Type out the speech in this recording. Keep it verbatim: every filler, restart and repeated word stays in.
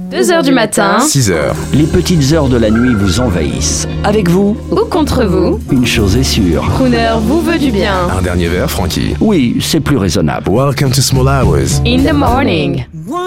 deux heures du matin, six heures. Les petites heures de la nuit vous envahissent. Avec vous, ou contre vous, une chose est sûre. Crooner vous veut du bien. Un dernier verre, Frankie. Oui, c'est plus raisonnable. Welcome to Small Hours. In the morning.